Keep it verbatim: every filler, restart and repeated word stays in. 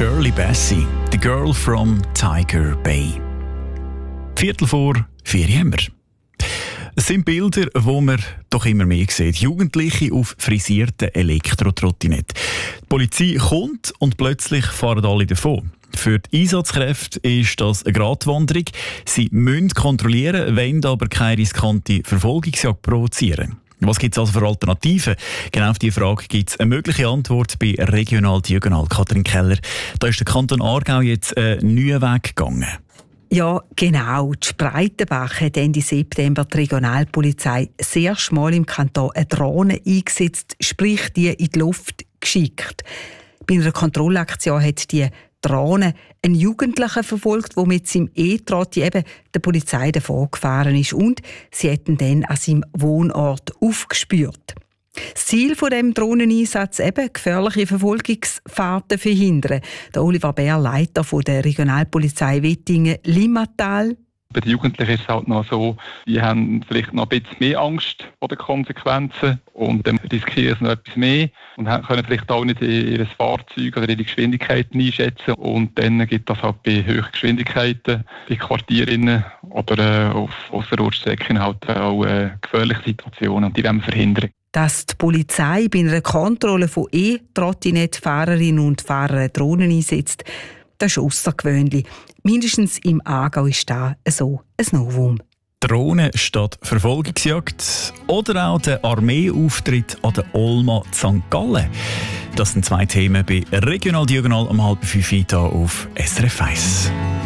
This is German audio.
Shirley Bassey, The Girl from Tiger Bay. Viertel vor vier haben wir. Es sind Bilder, die man doch immer mehr sieht. Jugendliche auf frisierten Elektrotrottinetten. Die Polizei kommt und plötzlich fahren alle davon. Für die Einsatzkräfte ist das eine Gratwanderung. Sie müssen kontrollieren, wollen aber keine riskante Verfolgungsjagd provozieren. Was gibt es also für Alternativen? Genau auf diese Frage gibt es eine mögliche Antwort bei Regional Diagonal. Katrin Keller, da ist der Kanton Aargau jetzt einen neuen Weg gegangen. Ja, genau. Die Spreitenbach hat Ende September die Regionalpolizei das erste Mal im Kanton eine Drohne eingesetzt, sprich die in die Luft geschickt. Bei einer Kontrollaktion hat die Drohne einen Jugendlichen verfolgt, der mit seinem E-Trotti eben der Polizei davon gefahren ist, und sie hätten dann an seinem Wohnort aufgespürt. Das Ziel von dem Drohneneinsatz eben gefährliche Verfolgungsfahrten verhindern. Der Oliver Bär, Leiter von der Regionalpolizei Wettingen-Limmatal. Bei den Jugendlichen ist es halt noch so, die haben vielleicht noch ein bisschen mehr Angst vor den Konsequenzen und dann riskieren sie noch etwas mehr und können vielleicht auch nicht ihr Fahrzeug oder ihre Geschwindigkeiten einschätzen. Und dann gibt es halt bei hohen Geschwindigkeiten, bei Quartierinnen oder äh, auf Ausserortstrecken halt auch äh, gefährliche Situationen, und die wollen wir verhindern. Dass die Polizei bei einer Kontrolle von E-Trottinett-Fahrerinnen und Fahrern Drohnen einsetzt, das ist außergewöhnlich. Mindestens im Aargau ist da so ein Novum. Drohnen statt Verfolgungsjagd oder auch der Armeeauftritt an der Olma Sankt Gallen. Das sind zwei Themen bei Regional Diagonal um halb fünf hier auf S R F eins.